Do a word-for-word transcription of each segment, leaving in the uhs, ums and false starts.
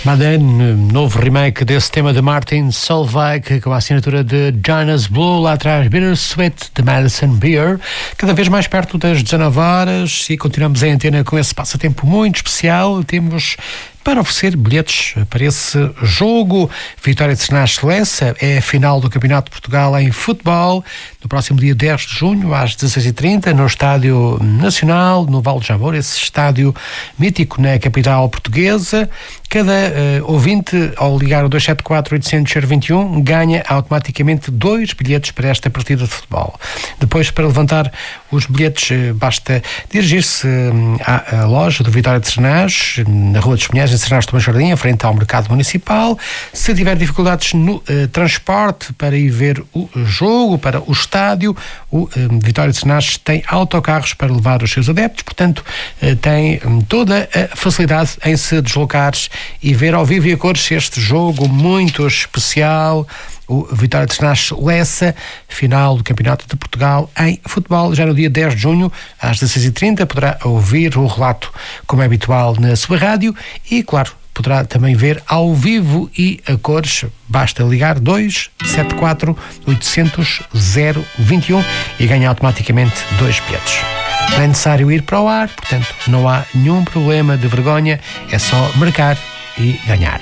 Madeleine, novo remake desse tema de Martin Solveig, com a assinatura de Jonas Blue, lá atrás Bittersweet de Madison Beer, cada vez mais perto das dezanove horas, e continuamos em antena com esse passatempo muito especial. Temos para oferecer bilhetes para esse jogo. Vitória de Sernach-Lessa é a final do Campeonato de Portugal em futebol, no próximo dia dez de junho, às dezasseis e trinta, no Estádio Nacional, no Val de Jamor, esse estádio mítico na capital portuguesa. Cada uh, ouvinte, ao ligar o dois sete quatro, oito zero zero, dois um, ganha automaticamente dois bilhetes para esta partida de futebol. Depois, para levantar os bilhetes, uh, basta dirigir-se uh, à, à loja do Vitória de Sernach, na Rua dos Pinhais, em Sernach do Jardim, em frente ao Mercado Municipal. Se tiver dificuldades no uh, transporte para ir ver o jogo, para o estádio, o uh, Vitória de Sernach tem autocarros para levar os seus adeptos, portanto, uh, tem um, toda a facilidade em se deslocar e ver ao vivo e a cores este jogo muito especial, o Vitória de Sernach-Lessa, final do Campeonato de Portugal em futebol, já no dia dez de junho, às dezasseis e trinta, poderá ouvir o relato como é habitual na sua rádio e, claro, poderá também ver ao vivo e a cores. Basta ligar dois sete quatro, oito zero zero, dois um e ganha automaticamente dois bilhetes. Não é necessário ir para o ar, portanto não há nenhum problema de vergonha, é só marcar e ganhar.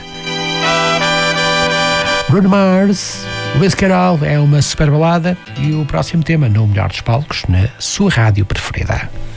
Bruno Mars, Luís Carol, é uma super balada, e o próximo tema no Melhor dos Palcos, na sua rádio preferida.